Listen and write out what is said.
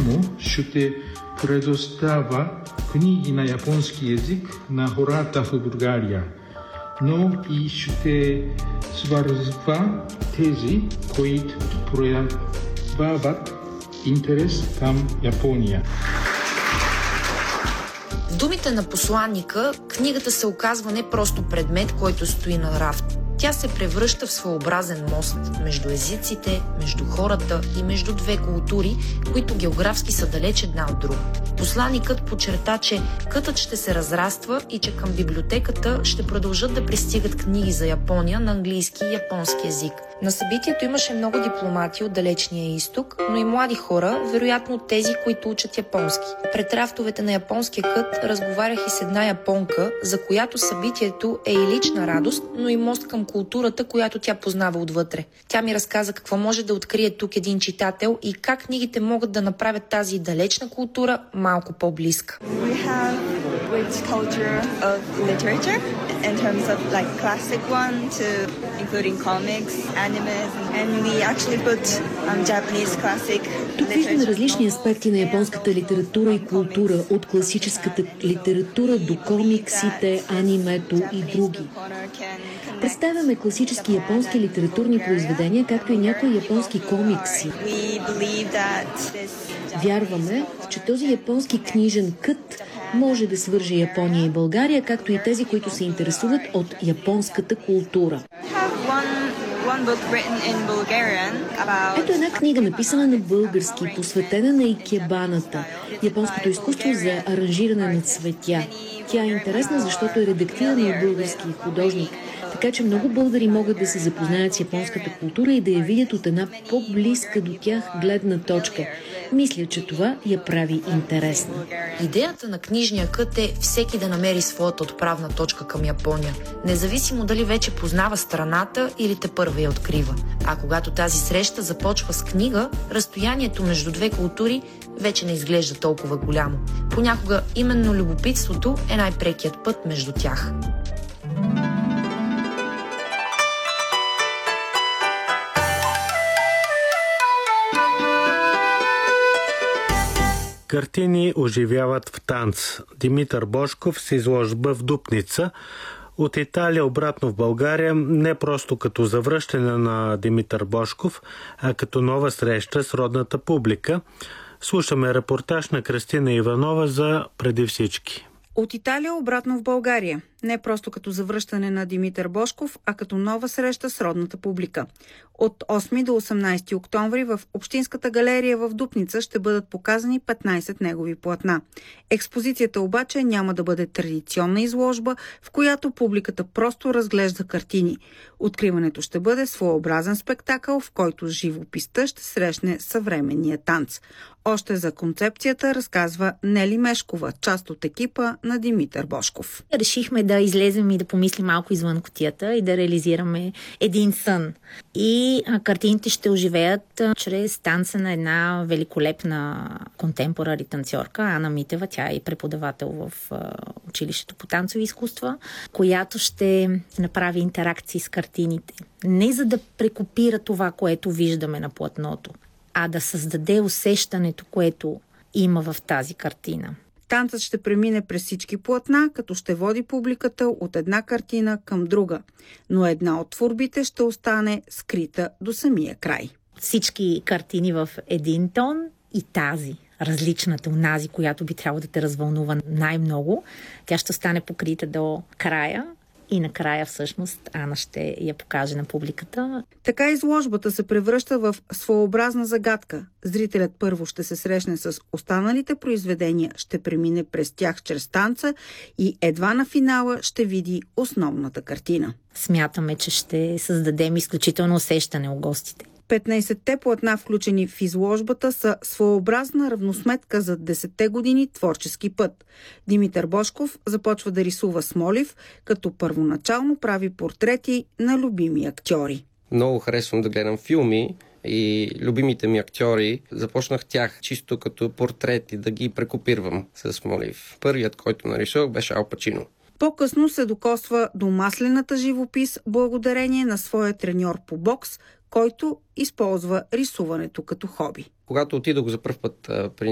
му ще предоставя книги на японски език на хората в България, но и ще свързва тези, които проявяват интерес към Япония. В думите на посланника, книгата се оказва не просто предмет, който стои на рафт. Тя се превръща в своеобразен мост между езиците, между хората и между две култури, които географски са далеч една от друга. Посланникът подчерта, че кътът ще се разраства и че към библиотеката ще продължат да пристигат книги за Япония на английски и японски език. На събитието имаше много дипломати от далечния изток, но и млади хора, вероятно тези, които учат японски. Пред рафтовете на японския кът разговарях и с една японка, за която събитието е и лична радост, но и мост към културата, която тя познава отвътре. Тя ми разказа какво може да открие тук един читател и как книгите могат да направят тази далечна култура малко по-близка. Which culture of literature in terms of like classic one to including comics, animes, and we actually put Japanese classic literature. Тук виждаме различни аспекти на японската литература и култура, от класическата литература до комиксите, анимето и други. Представяме класически японски литературни произведения, както и някои японски комикси. Вярваме, че този японски книжен кът може да свърже Япония и България, както и тези, които се интересуват от японската култура. Ето една книга, написана на български, посветена на икебаната, японското изкуство за аранжиране на цветя. Тя е интересна, защото е редактирана от български художник, така че много българи могат да се запознаят с японската култура и да я видят от една по-близка до тях гледна точка. Мисля, че това я прави интересна. Идеята на книжния кът е всеки да намери своята отправна точка към Япония, независимо дали вече познава страната или тепърва я открива. А когато тази среща започва с книга, разстоянието между две култури вече не изглежда толкова голямо. Понякога именно любопитството е най-прекият път между тях. Картини оживяват в танц. Димитър Божков с изложба в Дупница. От Италия обратно в България, не просто като завръщане на Димитър Божков, а като нова среща с родната публика. Слушаме репортаж на Кристина Иванова за Преди всички. От Италия обратно в България. Не просто като завръщане на Димитър Божков, а като нова среща с родната публика. От 8 до 18 октомври в Общинската галерия в Дупница ще бъдат показани 15 негови платна. Експозицията обаче няма да бъде традиционна изложба, в която публиката просто разглежда картини. Откриването ще бъде своеобразен спектакъл, в който живописта ще срещне съвременния танц. Още за концепцията разказва Нели Мешкова, част от екипа на Димитър Божков. Решихме да излезем и да помислим малко извън кутията и да реализираме един сън. И картините ще оживеят чрез танца на една великолепна контемпорари танцорка, Ана Митева. Тя е преподавател в училището по танцови изкуства, която ще направи интеракции с картините. Не за да прекопира това, което виждаме на платното, а да създаде усещането, което има в тази картина. Танцът ще премине през всички платна, като ще води публиката от една картина към друга. Но една от творбите ще остане скрита до самия край. Всички картини в един тон и тази, различната, онази, която би трябвало да те развълнува най-много, тя ще остане покрита до края. И накрая всъщност Ана ще я покаже на публиката. Така изложбата се превръща в своеобразна загадка. Зрителят първо ще се срещне с останалите произведения, ще премине през тях чрез танца и едва на финала ще види основната картина. Смятаме, че ще създадем изключително усещане у гостите. 15-те платна, включени в изложбата, са своеобразна равносметка за 10-те години творчески път. Димитър Божков започва да рисува с молив, като първоначално прави портрети на любими актьори. Много харесвам да гледам филми и любимите ми актьори, започнах тях чисто като портрети да ги прекопирам с молив. Първият, който нарисувах, беше Ал Пачино. По-късно се докосва до маслената живопис благодарение на своя треньор по бокс, който използва рисуването като хоби. Когато отидох за пръв път при